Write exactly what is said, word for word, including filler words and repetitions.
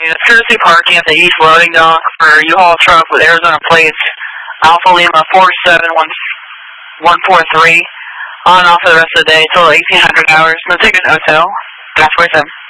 It's courtesy parking at the east loading dock for U-Haul truck with Arizona plates, Alpha Lima four seven one one four three, on and off for the rest of the day until eighteen hundred hours. No ticket, no tow. That's with him.